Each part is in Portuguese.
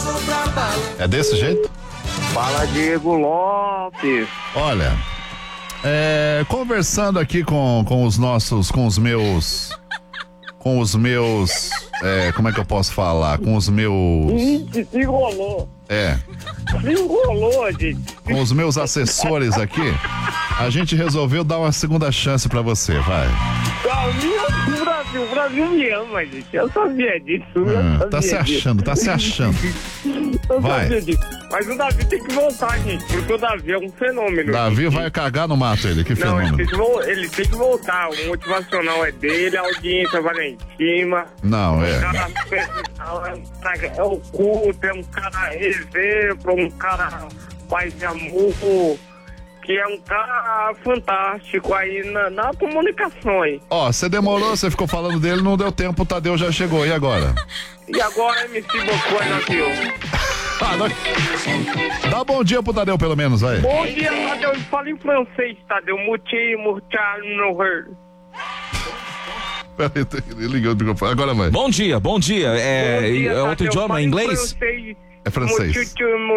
É desse jeito? Fala, Diego Lopes. Olha, conversando aqui com os meus, como é que eu posso falar? Com os meus... Se enrolou. Se enrolou, gente. Com os meus assessores aqui, a gente resolveu dar uma segunda chance pra você, vai. O Brasil me ama, gente. Eu sabia disso. Tá se achando. Eu Vai. sabia disso. Mas o Davi tem que voltar, gente, porque o Davi é um fenômeno. Davi vai cagar no mato, ele, que Não, fenômeno. ele tem que voltar. O motivacional é dele, a audiência vai lá em cima. Não, É o culto, é um cara exemplo, um cara paz e amor, que é um cara fantástico aí na comunicação aí. Ó, você demorou, você ficou falando dele, não deu tempo, o Tadeu já chegou, e agora? E agora MC Bocó na viu? Dá bom dia pro Tadeu, pelo menos, vai. Bom dia, Tadeu. Fala em francês, Tadeu. Peraí, ele ligou o microfone, agora vai. Bom dia. Bom dia, Outro Tadeu. idioma, Fala em inglês? É francês.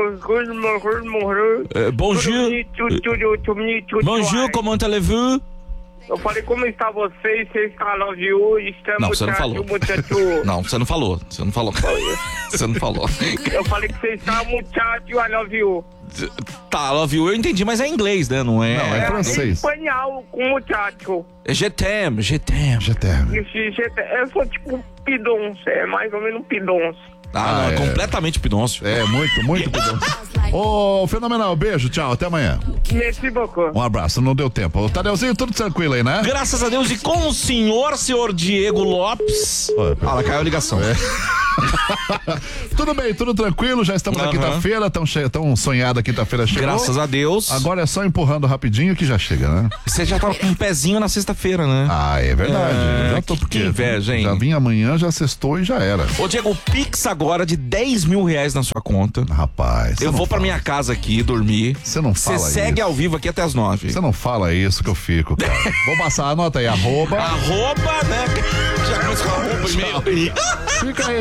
Bonjour, comment allez-vous? Eu falei, como está você? Você está love you? Não, você não falou. Não, você não falou. Você não falou. Eu falei que você está muchacho, I love you. Tá, love you eu entendi, mas é inglês, né? Não é? Não, é francês. Espanhol com muchacho. É je t'aime. Já termina. Eu sou tipo pidonço, é mais ou menos um pidonço. Não, é completamente pidôncio. É, muito bom. Ô, fenomenal, beijo, tchau, até amanhã. Merci beaucoup. Um abraço, não deu tempo. Ô, Tadeuzinho, tudo tranquilo aí, né? Graças a Deus, e com o senhor Diego Lopes. Ela caiu a ligação. Tudo bem, tudo tranquilo, já estamos na quinta-feira, tão sonhada quinta-feira chegou. Graças a Deus. Agora é só empurrando rapidinho que já chega, né? Você já tava com um pezinho na sexta-feira, né? Ah, é verdade. Já tô, porque que inveja, hein? Já vim amanhã, já sextou e já era. Ô, Diego, o Pix agora de R$10 mil na sua conta. Rapaz. Eu vou pra minha casa aqui dormir. Você não fala isso. Você segue ao vivo aqui até as 9. Você não fala isso que eu fico, cara. Vou passar, anota aí, @. Arroba, né? Já começou com arroba e meio. Fica aí.